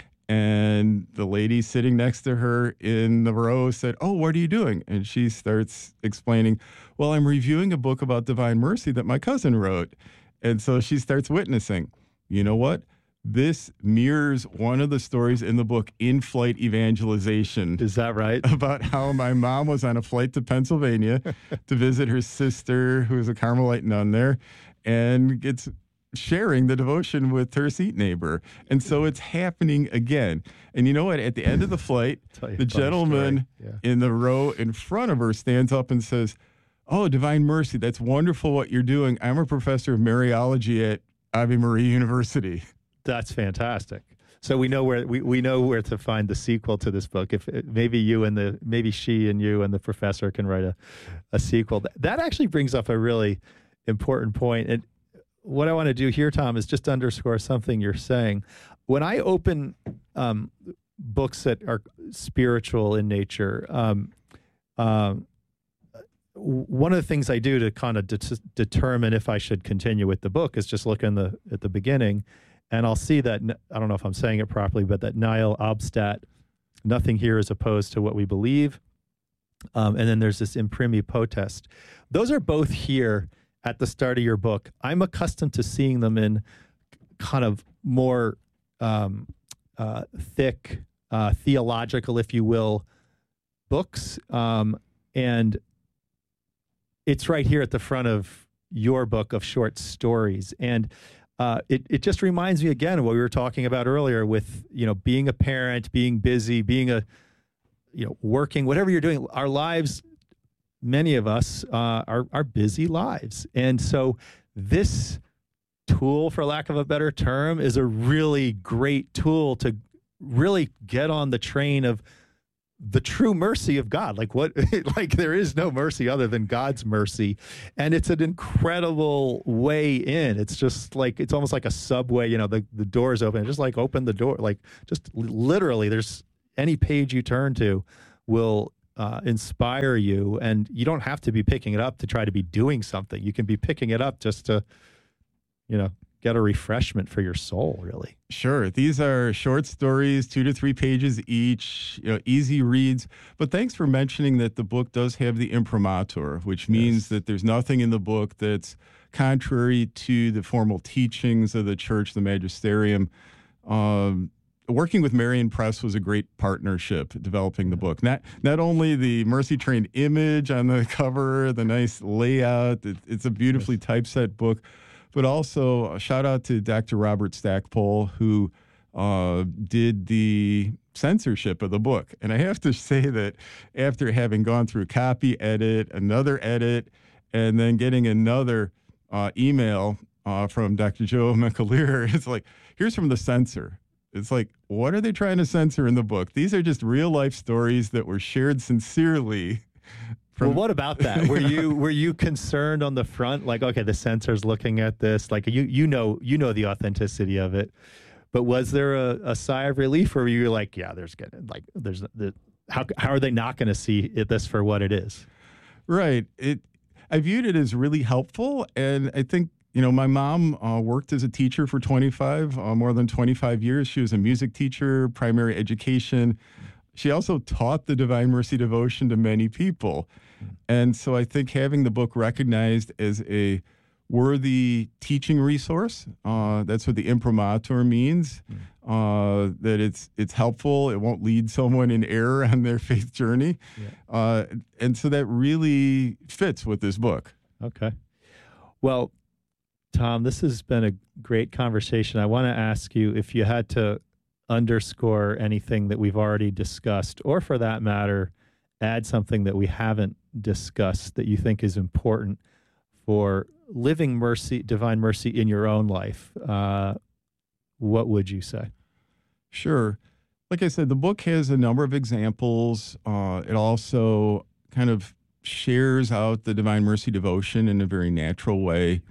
And the lady sitting next to her in the row said, "Oh, what are you doing?" And she starts explaining, "Well, I'm reviewing a book about Divine Mercy that my cousin wrote." And so she starts witnessing. You know what? This mirrors one of the stories in the book, In-Flight Evangelization. Is that right? About how my mom was on a flight to Pennsylvania to visit her sister, who was a Carmelite nun there, and gets sharing the devotion with her seat neighbor. And so it's happening again. And you know what? At the end of the flight, the gentleman yeah. in the row in front of her stands up and says, "Oh, Divine Mercy, that's wonderful what you're doing. I'm a professor of Mariology at Ave Maria University." That's fantastic. So we know where we, we know where to find the sequel to this book. If maybe you and the maybe she and you and the professor can write a, a sequel. That actually brings up a really important point. And what I want to do here, Tom, is just underscore something you're saying. When I open um, books that are spiritual in nature, um, um, one of the things I do to kind of de- determine if I should continue with the book is just look in the at the beginning, and I'll see that, I don't know if I'm saying it properly, but that nihil obstat, nothing here is opposed to what we believe. Um, and then there's this imprimi potest. Those are both here at the start of your book. I'm accustomed to seeing them in kind of more um, uh, thick, uh, theological, if you will, books. Um, and it's right here at the front of your book of short stories. And uh, it, it just reminds me again of what we were talking about earlier with, you know, being a parent, being busy, being a, you know, working, whatever you're doing, our lives, many of us uh, are, are busy lives. And so this tool, for lack of a better term, is a really great tool to really get on the train of the true mercy of God. Like what, like there is no mercy other than God's mercy. And it's an incredible way in. It's just like, it's almost like a subway, you know, the, the door's open, just like open the door, like just literally there's any page you turn to will uh, inspire you. And you don't have to be picking it up to try to be doing something. You can be picking it up just to, you know, get a refreshment for your soul, really. Sure. These are short stories, two to three pages each, you know, easy reads. But thanks for mentioning that the book does have the imprimatur, which means yes. that there's nothing in the book that's contrary to the formal teachings of the church, the magisterium. Um, working with Marian Press was a great partnership developing the book. Not not only the Mercy Train image on the cover, the nice layout, it, it's a beautifully yes. typeset book, but also a shout out to Doctor Robert Stackpole, who uh, did the censorship of the book. And I have to say that after having gone through copy edit, another edit, and then getting another uh, email uh, from Doctor Joe McAleer, it's like, here's from the censor. It's like, what are they trying to censor in the book? These are just real life stories that were shared sincerely. From- well, what about that? Were you were you concerned on the front, like, okay, the censor's looking at this, like you you know you know the authenticity of it, but was there a, a sigh of relief, or were you like, yeah, there's gonna like there's the how how are they not going to see it, this for what it is? Right. It I viewed it as really helpful, and I think. You know, my mom uh, worked as a teacher for twenty-five, uh, more than twenty-five years. She was a music teacher, primary education. She also taught the Divine Mercy devotion to many people. And so I think having the book recognized as a worthy teaching resource, uh, that's what the imprimatur means, uh, that it's it's helpful. It won't lead someone in error on their faith journey. Yeah. Uh, and so that really fits with this book. Okay. Well, Tom, this has been a great conversation. I want to ask you if you had to underscore anything that we've already discussed, or for that matter, add something that we haven't discussed that you think is important for living mercy, divine mercy in your own life, uh, what would you say? Sure. Like I said, the book has a number of examples. Uh, it also kind of shares out the Divine Mercy devotion in a very natural way.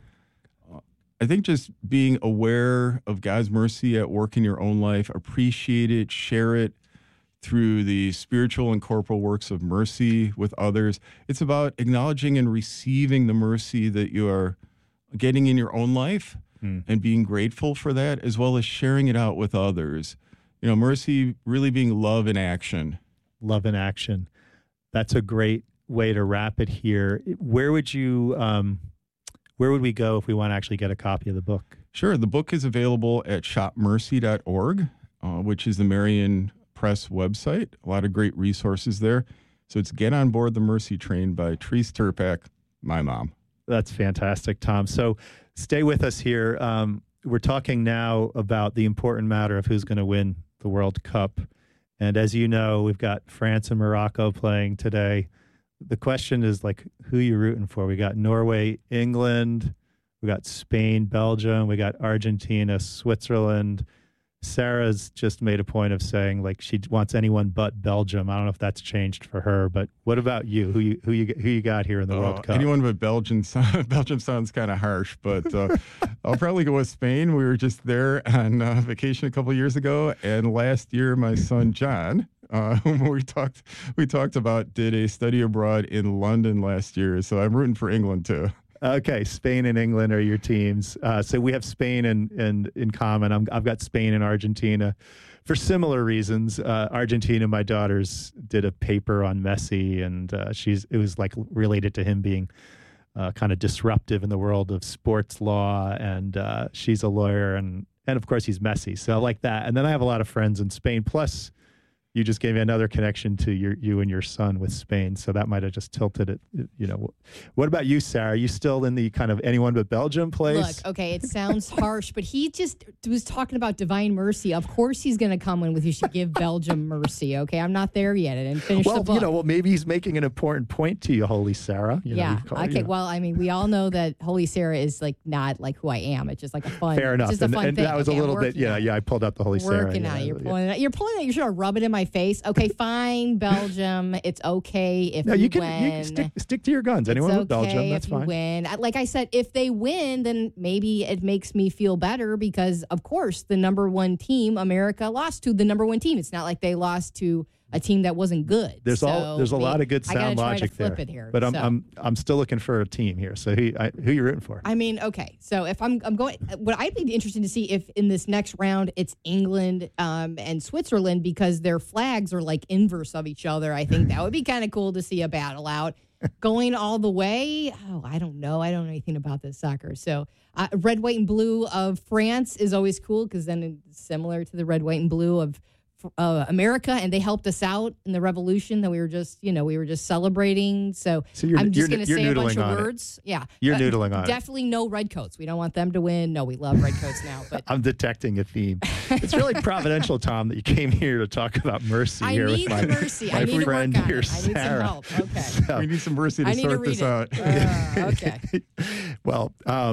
I think just being aware of God's mercy at work in your own life, appreciate it, share it through the spiritual and corporal works of mercy with others. It's about acknowledging and receiving the mercy that you are getting in your own life mm. and being grateful for that, as well as sharing it out with others. You know, mercy really being love in action. Love in action. That's a great way to wrap it here. Where would you... Um, Where would we go if we want to actually get a copy of the book? Sure. The book is available at shop mercy dot org, uh, which is the Marian Press website. A lot of great resources there. So it's Get on Board the Mercy Train by Therese Tirpak, my mom. That's fantastic, Tom. So stay with us here. Um, we're talking now about the important matter of who's going to win the World Cup. And as you know, we've got France and Morocco playing today. The question is, like, who you rooting for? We got Norway, England, we got Spain, Belgium, we got Argentina, Switzerland. Sarah's just made a point of saying, like, she wants anyone but Belgium. I don't know if that's changed for her, but what about you? Who you who you who you got here in the uh, World Cup? Anyone but Belgium. Belgium sounds kind of harsh, but uh, I'll probably go with Spain. We were just there on uh, vacation a couple of years ago, and last year my son John, uh, whom we talked we talked about, did a study abroad in London last year. So I'm rooting for England too. Okay, Spain and England are your teams. Uh, so we have Spain and in, in, in common. I'm, I've got Spain and Argentina for similar reasons. Uh, Argentina, my daughters did a paper on Messi, and uh, she's it was like related to him being uh, kind of disruptive in the world of sports law, and uh, she's a lawyer, and and of course he's Messi. So I like that. And then I have a lot of friends in Spain. Plus, you just gave me another connection to your you and your son with Spain, so that might have just tilted it. You know, what about you, Sarah? Are you still in the kind of anyone but Belgium place? Look, okay, it sounds harsh, but he just was talking about divine mercy. Of course, he's going to come in with you should give Belgium mercy. Okay, I'm not there yet. I didn't finish well, the book. you know, well, maybe he's making an important point to you, Holy Sarah. You yeah. Know, call, okay. You know. Well, I mean, we all know that Holy Sarah is like not like who I am. It's just like a fun. Fair enough. It's just a and, fun and thing. that was okay, a little bit. Yeah, yeah. I pulled out the Holy Sarah. Working yeah, on it. You're yeah. pulling it out. You're pulling it. You should have rub it in my face. Okay. Fine, Belgium. It's okay if no, you, you can, win. You can stick, stick to your guns. Anyone it's with Belgium, okay that's if fine. You win. Like I said, if they win, then maybe it makes me feel better because, of course, the number one team, America, lost to the number one team. It's not like they lost to a team that wasn't good. There's so all there's a we, lot of good sound logic there. Here, but I'm so. I'm I'm still looking for a team here. So who I, who you rooting for? I mean, okay. So if I'm I'm going, what I'd be interested to see if in this next round it's England um, and Switzerland because their flags are like inverse of each other. I think that would be kind of cool to see a battle out. Going all the way, oh, I don't know. I don't know anything about this soccer. So uh, red, white, and blue of France is always cool because then it's similar to the red, white, and blue of Uh, America, and they helped us out in the revolution that we were just, you know, we were just celebrating. So, so you're, I'm just going to say a bunch of words. It. Yeah. You're uh, noodling on Definitely no redcoats. We don't want them to win. No, we love redcoats now. But I'm detecting a theme. It's really providential, Tom, that you came here to talk about mercy I here need with my, the mercy. my I need friend to work on here, it. I need Sarah. some help. Okay. So, we need some mercy to I need sort to read this it. out. Uh, okay. Well, um,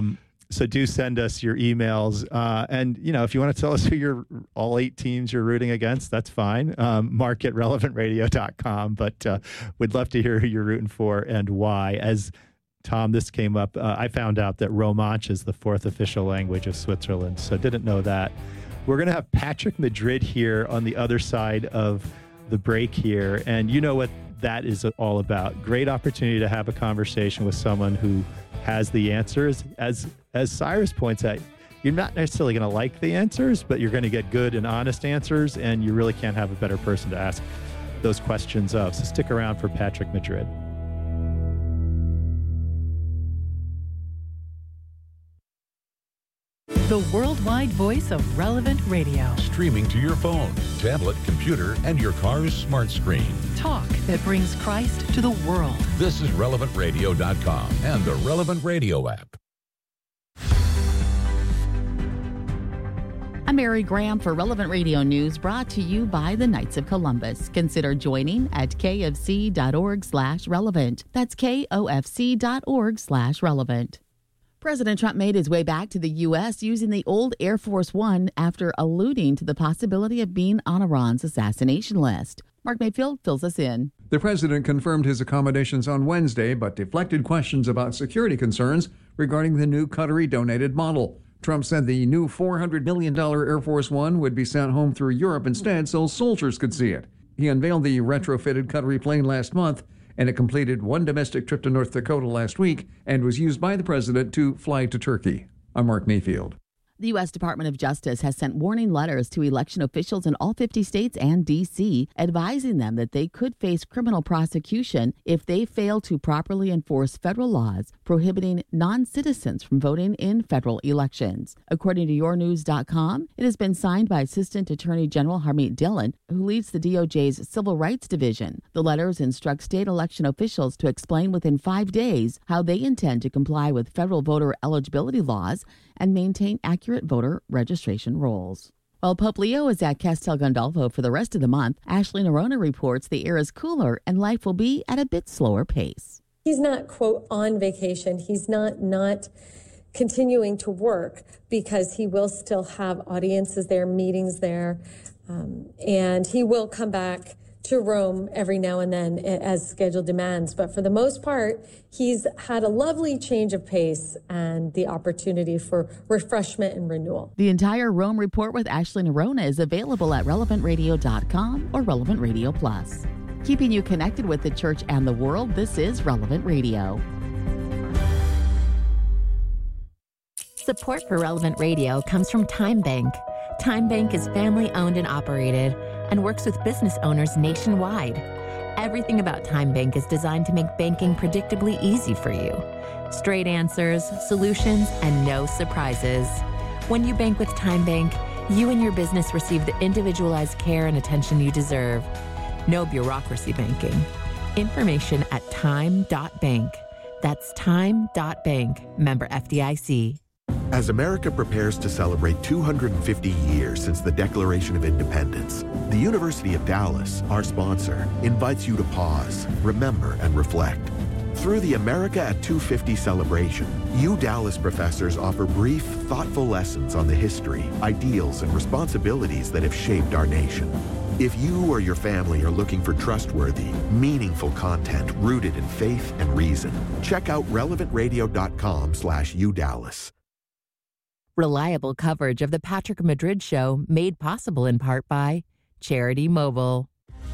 So do send us your emails. Uh, and, you know, if you want to tell us who you're, all eight teams you're rooting against, that's fine. Um, mark at relevant radio dot com. But uh, we'd love to hear who you're rooting for and why. As Tom, this came up, uh, I found out that Romansh is the fourth official language of Switzerland. So didn't know that. We're going to have Patrick Madrid here on the other side of the break here. And you know what that is all about. Great opportunity to have a conversation with someone who has the answers. As as Cyrus points out, you're not necessarily going to like the answers, but you're going to get good and honest answers, and you really can't have a better person to ask those questions of. So stick around for Patrick Madrid. The worldwide voice of Relevant Radio. Streaming to your phone, tablet, computer, and your car's smart screen. Talk that brings Christ to the world. This is relevant radio dot com and the Relevant Radio app. I'm Mary Graham for Relevant Radio News, brought to you by the Knights of Columbus. Consider joining at kfc.org slash relevant. That's kofc.org slash relevant. President Trump made his way back to the U S using the old Air Force One after alluding to the possibility of being on Iran's assassination list. Mark Mayfield fills us in. The president confirmed his accommodations on Wednesday, but deflected questions about security concerns regarding the new Qatari-donated model. Trump said the new four hundred million dollars Air Force One would be sent home through Europe instead so soldiers could see it. He unveiled the retrofitted Qatari plane last month, and it completed one domestic trip to North Dakota last week and was used by the president to fly to Turkey. I'm Mark Mayfield. The U S Department of Justice has sent warning letters to election officials in all fifty states and D C, advising them that they could face criminal prosecution if they fail to properly enforce federal laws prohibiting non-citizens from voting in federal elections. According to your news dot com, it has been signed by Assistant Attorney General Harmeet Dillon, who leads the D O J's Civil Rights Division. The letters instruct state election officials to explain within five days how they intend to comply with federal voter eligibility laws and maintain accurate voter registration rolls. While Pope Leo is at Castel Gandolfo for the rest of the month, Ashley Nerona reports the air is cooler and life will be at a bit slower pace. He's not, quote, on vacation. He's not not continuing to work because he will still have audiences there, meetings there, um, and he will come back to Rome every now and then as schedule demands. But for the most part, he's had a lovely change of pace and the opportunity for refreshment and renewal. The entire Rome report with Ashley Nerona is available at relevant radio dot com or Relevant Radio Plus. Keeping you connected with the church and the world, this is Relevant Radio. Support for Relevant Radio comes from Time Bank. Time Bank is family-owned and operated and works with business owners nationwide. Everything about Time Bank is designed to make banking predictably easy for you. Straight answers, solutions, and no surprises. When you bank with Time Bank, you and your business receive the individualized care and attention you deserve. No bureaucracy banking. Information at time dot bank. That's time dot bank. Member F D I C. As America prepares to celebrate two hundred fifty years since the Declaration of Independence, the University of Dallas, our sponsor, invites you to pause, remember, and reflect. Through the America at two fifty celebration, you Dallas professors offer brief, thoughtful lessons on the history, ideals, and responsibilities that have shaped our nation. If you or your family are looking for trustworthy, meaningful content rooted in faith and reason, check out relevant radio dot com slash U Dallas. Reliable coverage of the Patrick Madrid Show made possible in part by Charity Mobile.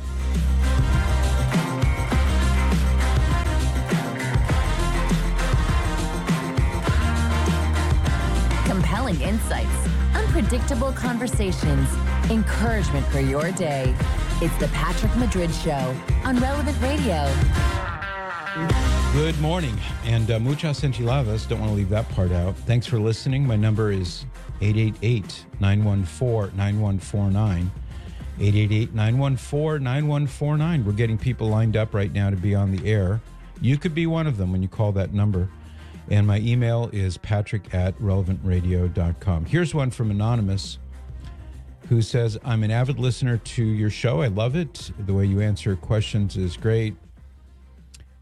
Compelling insights, unpredictable conversations, encouragement for your day. It's the Patrick Madrid Show on Relevant Radio. Good morning, and uh, muchas enchiladas. Don't want to leave that part out. Thanks for listening. My number is eight eight eight, nine one four, nine one four nine. eight eight eight, nine one four, nine one four nine. We're getting people lined up right now to be on the air. You could be one of them when you call that number. And my email is patrick at relevant radio dot com. Here's one from Anonymous who says, I'm an avid listener to your show. I love it. The way you answer questions is great.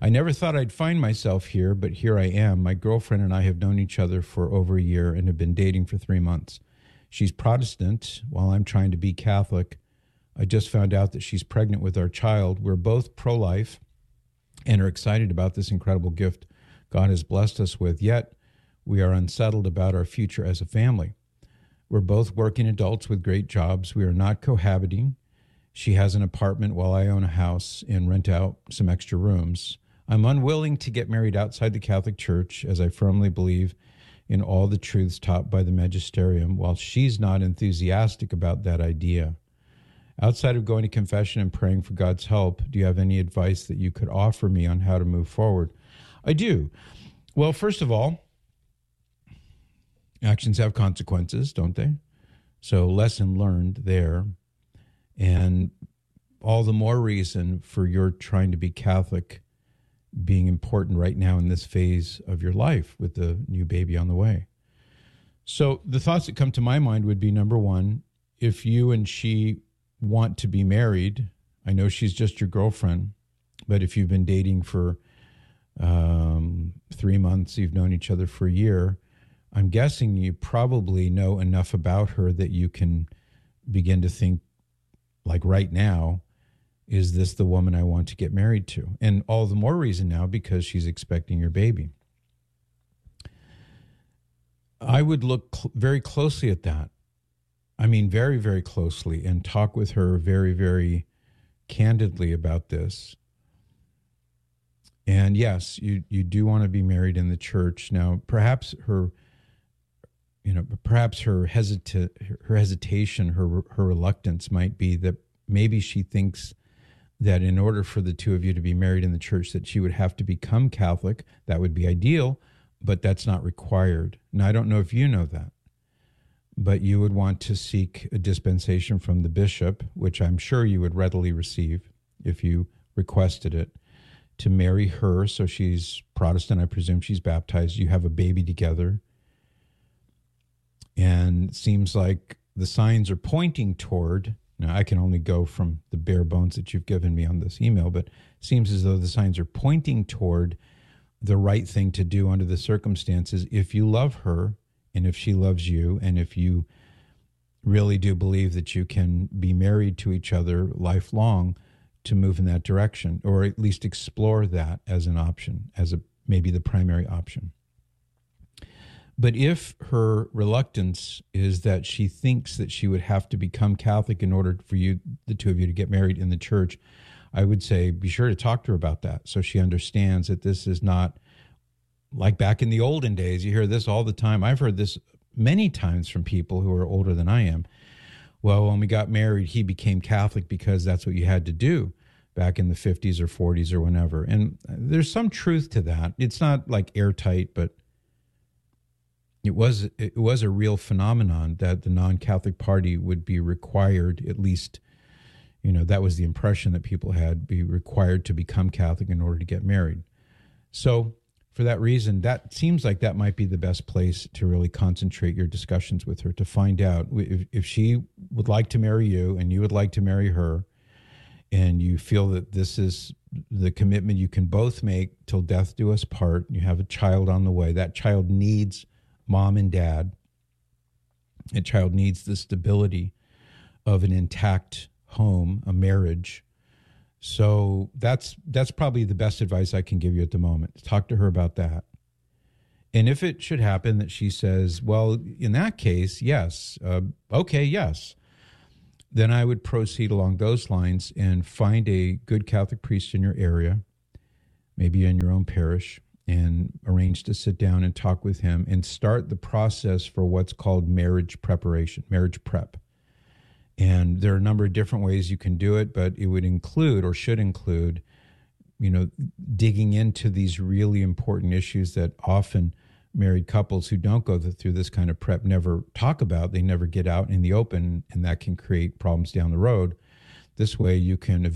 I never thought I'd find myself here, but here I am. My girlfriend and I have known each other for over a year and have been dating for three months. She's Protestant while I'm trying to be Catholic. I just found out that she's pregnant with our child. We're both pro-life and are excited about this incredible gift God has blessed us with, yet we are unsettled about our future as a family. We're both working adults with great jobs. We are not cohabiting. She has an apartment while I own a house and rent out some extra rooms. I'm unwilling to get married outside the Catholic Church, as I firmly believe in all the truths taught by the magisterium, while she's not enthusiastic about that idea. Outside of going to confession and praying for God's help, do you have any advice that you could offer me on how to move forward? I do. Well, first of all, actions have consequences, don't they? So lesson learned there. And all the more reason for your trying to be Catholic being important right now in this phase of your life with the new baby on the way. So the thoughts that come to my mind would be, number one, if you and she want to be married, I know she's just your girlfriend, but if you've been dating for um, three months, you've known each other for a year, I'm guessing you probably know enough about her that you can begin to think, like right now, is this the woman I want to get married to? And all the more reason now because she's expecting your baby. I would look cl- very closely at that. I mean, very, very closely, and talk with her very, very candidly about this. And yes, you, you do want to be married in the church. Now, perhaps her, you know, perhaps her hesita- her hesitation, her her reluctance might be that maybe she thinks that in order for the two of you to be married in the church, that she would have to become Catholic. That would be ideal, but that's not required. Now, I don't know if you know that, but you would want to seek a dispensation from the bishop, which I'm sure you would readily receive if you requested it, to marry her. So she's Protestant. I presume she's baptized. You have a baby together. And it seems like the signs are pointing toward, now I can only go from the bare bones that you've given me on this email, but it seems as though the signs are pointing toward the right thing to do under the circumstances if you love her and if she loves you, and if you really do believe that you can be married to each other lifelong, to move in that direction, or at least explore that as an option, as a maybe the primary option. But if her reluctance is that she thinks that she would have to become Catholic in order for you, the two of you, to get married in the church, I would say be sure to talk to her about that so she understands that this is not like back in the olden days. You hear this all the time. I've heard this many times from people who are older than I am. Well, when we got married, he became Catholic because that's what you had to do back in the fifties or forties or whenever. And there's some truth to that. It's not like airtight, but it was it was a real phenomenon that the non-Catholic party would be required, at least, you know, that was the impression that people had, be required to become Catholic in order to get married. So for that reason, that seems like that might be the best place to really concentrate your discussions with her, to find out if, if she would like to marry you and you would like to marry her, and you feel that this is the commitment you can both make till death do us part. You have a child on the way. That child needs mom and dad. That child needs the stability of an intact home, a marriage. So that's that's probably the best advice I can give you at the moment. Talk to her about that. And if it should happen that she says, well, in that case, yes, uh, okay, yes, then I would proceed along those lines and find a good Catholic priest in your area, maybe in your own parish, and arrange to sit down and talk with him and start the process for what's called marriage preparation, marriage prep. And there are a number of different ways you can do it, but it would include, or should include, you know, digging into these really important issues that often married couples who don't go through this kind of prep never talk about. They never get out in the open, and that can create problems down the road. This way you can